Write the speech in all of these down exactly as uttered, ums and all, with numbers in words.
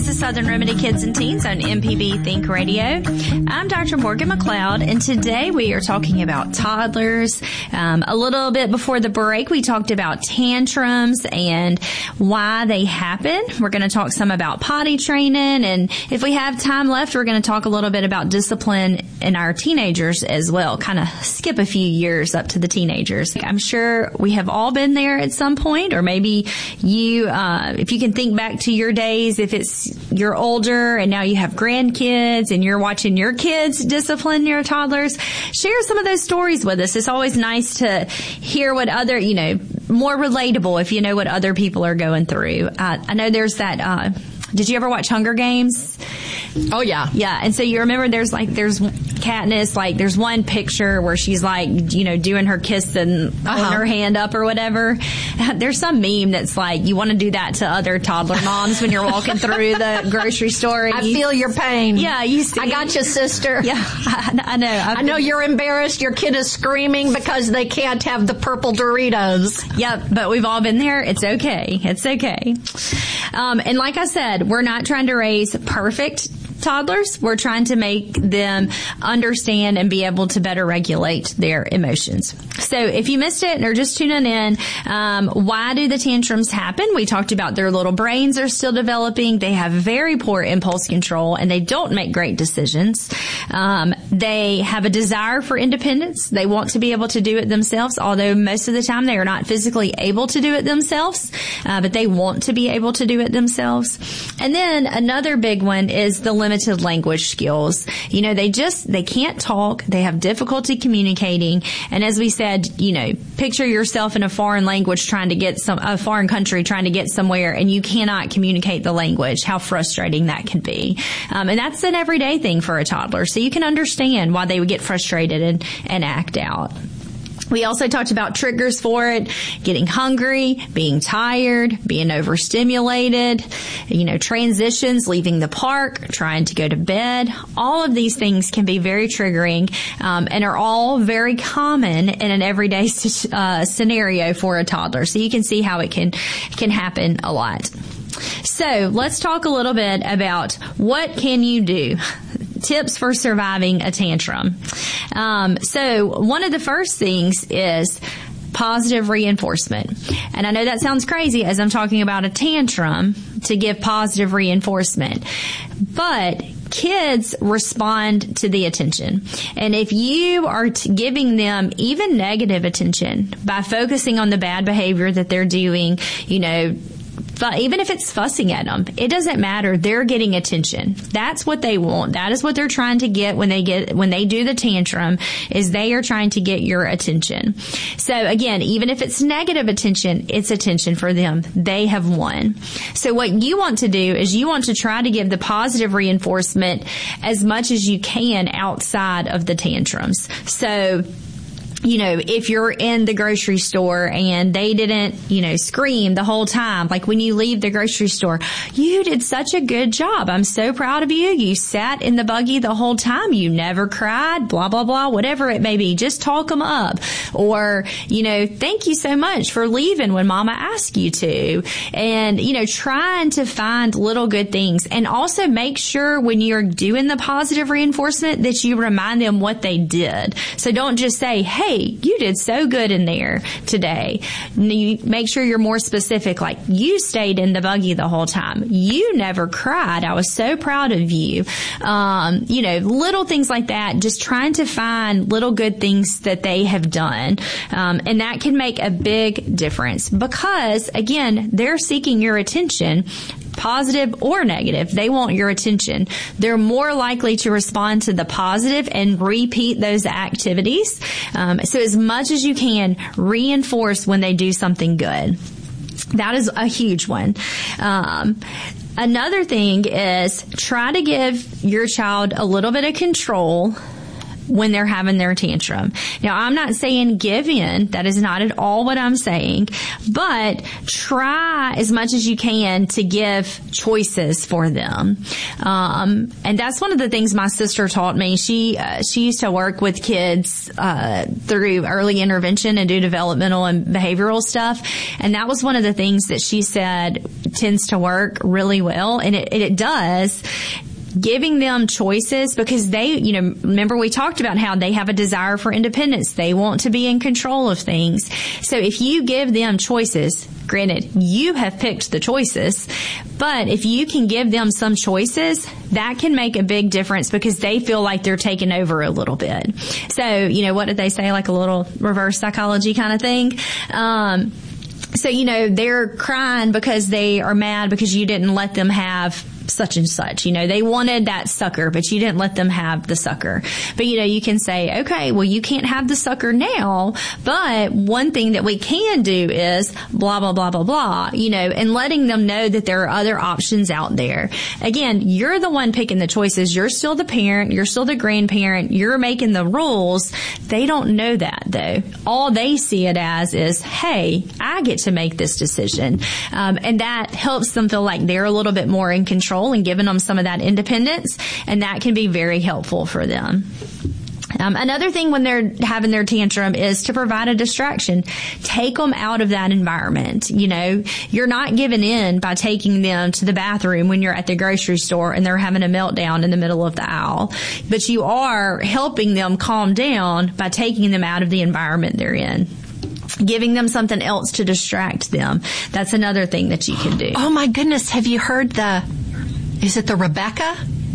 This is Southern Remedy Kids and Teens on M P B Think Radio. I'm Doctor Morgan McLeod, and today we are talking about toddlers. Um, a little bit before the break, we talked about tantrums and why they happen. We're going to talk some about potty training, and if we have time left, we're going to talk a little bit about discipline in our teenagers as well. Kind of skip a few years up to the teenagers. I'm sure we have all been there at some point, or maybe you, uh, if you can think back to your days, if it's you're older and now you have grandkids and you're watching your kids discipline your toddlers, share some of those stories with us. It's always nice to hear what other, you know, more relatable if you know what other people are going through. Uh, I know there's that, uh, did you ever watch Hunger Games? Oh, yeah. Yeah. And so you remember there's like, there's Katniss, like there's one picture where she's like, you know, doing her kiss and uh-huh. holding her hand up or whatever. There's some meme that's like, you want to do that to other toddler moms when you're walking through the grocery store. I you, feel your pain. Yeah. You see, I got you, sister. Yeah. I, I know. I've I know you're embarrassed. Your kid is screaming because they can't have the purple Doritos. Yep. But we've all been there. It's okay. It's okay. Um, and like I said, we're not trying to raise perfect toddlers. We're trying to make them understand and be able to better regulate their emotions. So if you missed it and are just tuning in, um, why do the tantrums happen? We talked about their little brains are still developing. They have very poor impulse control and they don't make great decisions. Um, they have a desire for independence. They want to be able to do it themselves, although most of the time they are not physically able to do it themselves, uh, but they want to be able to do it themselves. And then another big one is the limited language skills. You know, they just, they can't talk. They have difficulty communicating. And as we said, you know, picture yourself in a foreign language trying to get some, a foreign country trying to get somewhere and you cannot communicate the language, how frustrating that can be. Um, and that's an everyday thing for a toddler. So you can understand why they would get frustrated and, and act out. We also talked about triggers for it, getting hungry, being tired, being overstimulated, you know, transitions, leaving the park, trying to go to bed. All of these things can be very triggering, um, and are all very common in an everyday uh, scenario for a toddler. So you can see how it can, can happen a lot. So let's talk a little bit about what can you do. Tips for surviving a tantrum. Um, so one of the first things is positive reinforcement. And I know that sounds crazy as I'm talking about a tantrum to give positive reinforcement, but kids respond to the attention. And if you are t- giving them even negative attention by focusing on the bad behavior that they're doing, you know, But even if it's fussing at them, it doesn't matter. They're getting attention. That's what they want. That is what they're trying to get when they get, when they do the tantrum, is they are trying to get your attention. So again, even if it's negative attention, it's attention for them. They have won. So what you want to do is you want to try to give the positive reinforcement as much as you can outside of the tantrums. So, you know, if you're in the grocery store and they didn't, you know, scream the whole time, like when you leave the grocery store, you did such a good job. I'm so proud of you. You sat in the buggy the whole time. You never cried, blah, blah, blah, whatever it may be. Just talk them up. Or, you know, thank you so much for leaving when mama asked you to. And, you know, trying to find little good things. And also make sure when you're doing the positive reinforcement that you remind them what they did. So don't just say, hey, you did so good in there today. You make sure you're more specific, like you stayed in the buggy the whole time. You never cried. I was so proud of you. Um, you know, little things like that, just trying to find little good things that they have done. Um, and that can make a big difference because, again, they're seeking your attention. Positive or negative, they want your attention. They're more likely to respond to the positive and repeat those activities. Um, so as much as you can, reinforce when they do something good. That is a huge one. Um, Another thing is try to give your child a little bit of control when they're having their tantrum. Now, I'm not saying give in. That is not at all what I'm saying. But try as much as you can to give choices for them. Um, and that's one of the things my sister taught me. She uh, she used to work with kids uh, through early intervention and do developmental and behavioral stuff. And that was one of the things that she said tends to work really well. And it, it does. Giving them choices, because they, you know, remember we talked about how they have a desire for independence. They want to be in control of things. So if you give them choices, granted, you have picked the choices, but if you can give them some choices, that can make a big difference because they feel like they're taken over a little bit. So, you know, what did they say? Like a little reverse psychology kind of thing. Um, so, you know, they're crying because they are mad because you didn't let them have such and such. You know, they wanted that sucker, but you didn't let them have the sucker. But, you know, you can say, okay, well, you can't have the sucker now, but one thing that we can do is blah, blah, blah, blah, blah, you know, and letting them know that there are other options out there. Again, you're the one picking the choices. You're still the parent. You're still the grandparent. You're making the rules. They don't know that, though. All they see it as is, hey, I get to make this decision. Um, and that helps them feel like they're a little bit more in control and giving them some of that independence, and that can be very helpful for them. Um, another thing when they're having their tantrum is to provide a distraction. Take them out of that environment. You know, you're not giving in by taking them to the bathroom when you're at the grocery store and they're having a meltdown in the middle of the aisle. But you are helping them calm down by taking them out of the environment they're in. Giving them something else to distract them. That's another thing that you can do. Oh my goodness. Have you heard the, is it the Rebecca?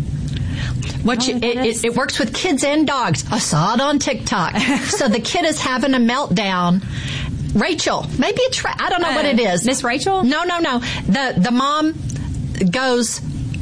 What you, it, it, it works with kids and dogs. I saw it on TikTok. So the kid is having a meltdown. Rachel, maybe it's, I don't know uh, what it is. Miss Rachel? No, no, no. The, the mom goes,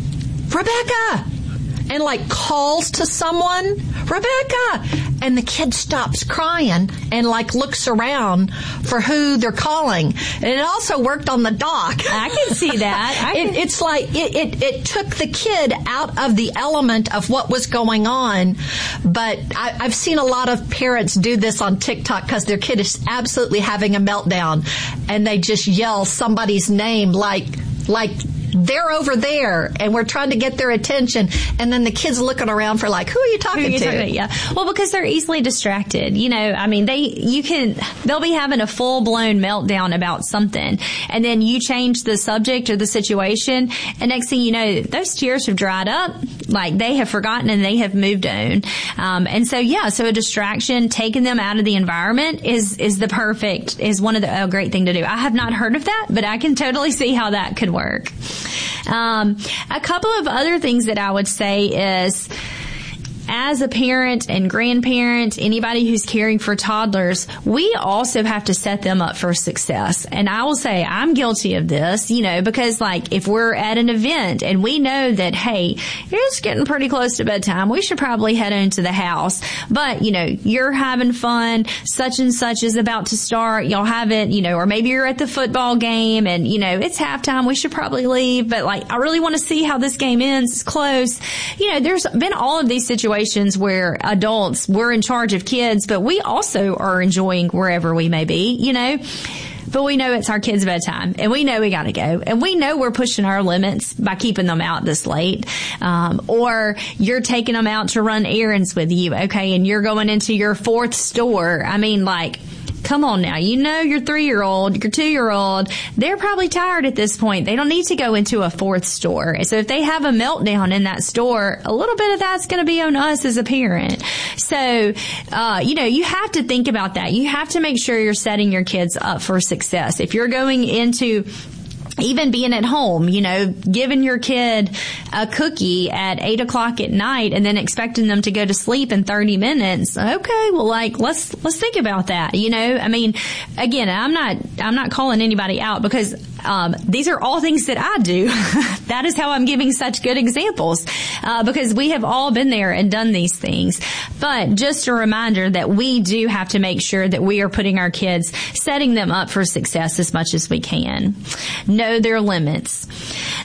Rebecca! And like calls to someone, Rebecca! And the kid stops crying and like looks around for who they're calling. And it also worked on the dog. I can see that. I it, can... It's like it, it, it took the kid out of the element of what was going on. But I, I've seen a lot of parents do this on TikTok because their kid is absolutely having a meltdown. And they just yell somebody's name like, like, they're over there, and we're trying to get their attention, and then the kids looking around for like, who are you talking are you to? Talking about? Yeah, well, because they're easily distracted. You know, I mean, they, you can, they'll be having a full blown meltdown about something, and then you change the subject or the situation, and next thing you know, those tears have dried up, like they have forgotten and they have moved on. Um, and so yeah, so a distraction, taking them out of the environment is is the perfect, is one of the a great thing to do. I have not heard of that, but I can totally see how that could work. Um, a couple of other things that I would say is, as a parent and grandparent, anybody who's caring for toddlers, we also have to set them up for success. And I will say I'm guilty of this, you know, because like if we're at an event and we know that, hey, it's getting pretty close to bedtime, we should probably head into the house. But, you know, you're having fun, such and such is about to start, y'all haven't, you know, or maybe you're at the football game and, you know, it's halftime, we should probably leave, but like I really want to see how this game ends, it's close. You know, there's been all of these situations where adults, we're in charge of kids, but we also are enjoying wherever we may be, you know. But we know it's our kids' bedtime, and we know we got to go, and we know we're pushing our limits by keeping them out this late. Um, or you're taking them out to run errands with you, okay, and you're going into your fourth store. I mean, like, come on now. You know your three-year-old, your two-year-old, they're probably tired at this point. They don't need to go into a fourth store. So if they have a meltdown in that store, a little bit of that's going to be on us as a parent. So, uh, you know, you have to think about that. You have to make sure you're setting your kids up for success. If you're going into even being at home, you know, giving your kid a cookie at eight o'clock at night and then expecting them to go to sleep in thirty minutes. Okay, well, like, let's, let's think about that. You know, I mean, again, I'm not, I'm not calling anybody out because, um, these are all things that I do. That is how I'm giving such good examples, uh, because we have all been there and done these things. But just a reminder that we do have to make sure that we are putting our kids, setting them up for success as much as we can. Know their limits.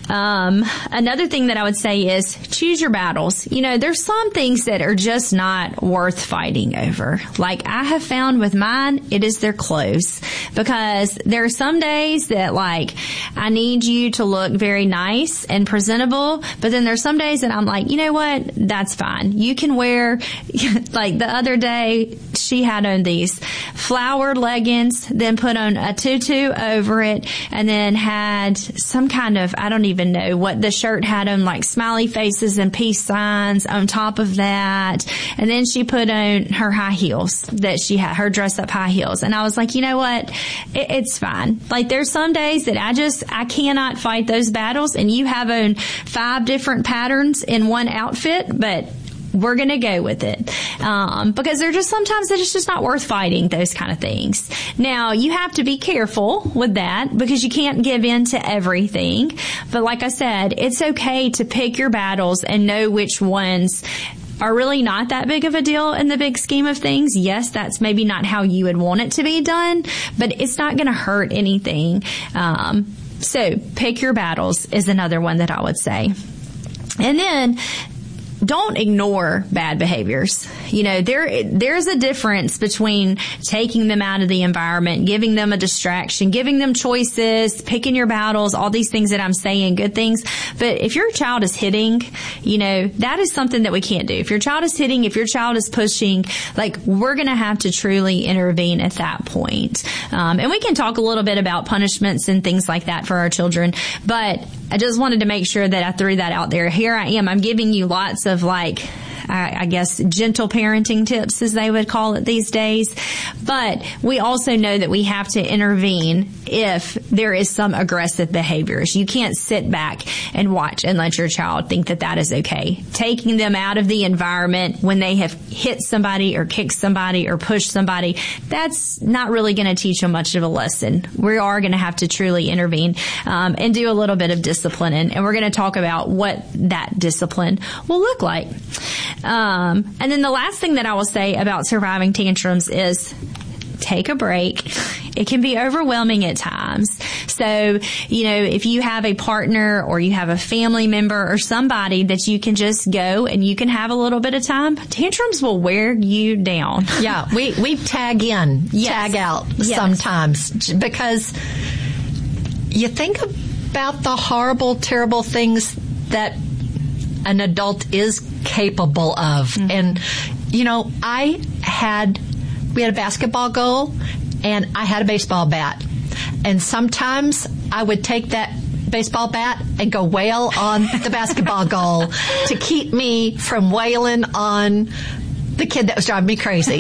Um, another thing that I would say is choose your battles. You know, there's some things that are just not worth fighting over. Like I have found with mine, it is their clothes, because there are some days that like I need you to look very nice and presentable, but then there's some days that I'm like, you know what, that's fine. You can wear, like the other day she had on these flowered leggings, then put on a tutu over it, and then had some kind of, I don't even know what the shirt had on, like smiley faces and peace signs on top of that. And then she put on her high heels that she had, her dress up high heels. And I was like, you know what? It, it's fine. Like there's some days that I just, I cannot fight those battles, and you have on five different patterns in one outfit, but we're going to go with it. Um, because they're just sometimes that it's just not worth fighting, those kind of things. Now, you have to be careful with that because you can't give in to everything. But like I said, it's okay to pick your battles and know which ones are really not that big of a deal in the big scheme of things. Yes, that's maybe not how you would want it to be done, but it's not going to hurt anything. Um, so pick your battles is another one that I would say. And then don't ignore bad behaviors. You know, there, there's a difference between taking them out of the environment, giving them a distraction, giving them choices, picking your battles, all these things that I'm saying, good things. But if your child is hitting, you know, that is something that we can't do. If your child is hitting, if your child is pushing, like we're going to have to truly intervene at that point. Um, and we can talk a little bit about punishments and things like that for our children. But I just wanted to make sure that I threw that out there. Here I am. I'm giving you lots of like, I, I guess, gentle parenting tips, as they would call it these days. But we also know that we have to intervene if there is some aggressive behaviors. You can't sit back and watch and let your child think that that is okay. Taking them out of the environment when they have hit somebody or kicked somebody or pushed somebody, that's not really going to teach them much of a lesson. We are going to have to truly intervene um, and do a little bit of disciplining. And we're going to talk about what that discipline will look like. Um, and then the last thing that I will say about surviving tantrums is take a break. It can be overwhelming at times. So, you know, if you have a partner or you have a family member or somebody that you can just go and you can have a little bit of time, tantrums will wear you down. Yeah, we, we tag in, yes. tag out yes. sometimes because you think about the horrible, terrible things that an adult is capable of. Mm-hmm. And, you know, I had, we had a basketball goal and I had a baseball bat. And sometimes I would take that baseball bat and go wail on the basketball goal to keep me from wailing on the kid that was driving me crazy.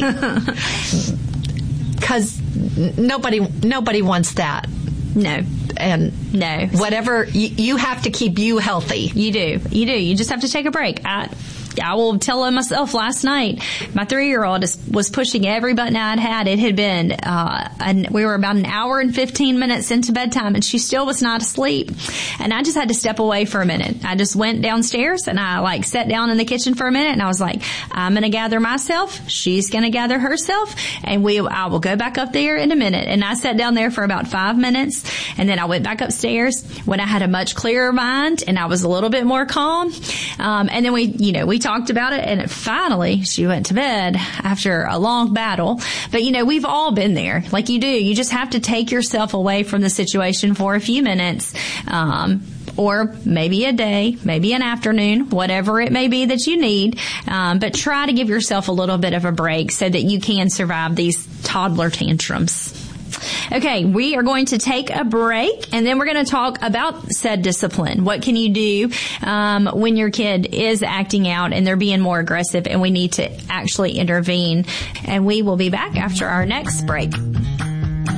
Because nobody, nobody wants that. No. And no, whatever, you, you have to keep you healthy. You do. You do. You just have to take a break. I, I will tell myself last night, my three-year-old was pushing every button I'd had. It had been, uh, and we were about an hour and fifteen minutes into bedtime and she still was not asleep. And I just had to step away for a minute. I just went downstairs and I like sat down in the kitchen for a minute and I was like, I'm going to gather myself. She's going to gather herself and we, I will go back up there in a minute. And I sat down there for about five minutes and then I went back upstairs when I had a much clearer mind and I was a little bit more calm. Um, and then we, you know, we talked about it and finally she went to bed after a long battle. But you know, we've all been there. Like you do. You just have to take yourself away from the situation for a few minutes. Um, or maybe a day, maybe an afternoon, whatever it may be that you need. Um, but try to give yourself a little bit of a break so that you can survive these toddler tantrums. Okay, we are going to take a break and then we're going to talk about said discipline. What can you do um, when your kid is acting out and they're being more aggressive and we need to actually intervene? And we will be back after our next break.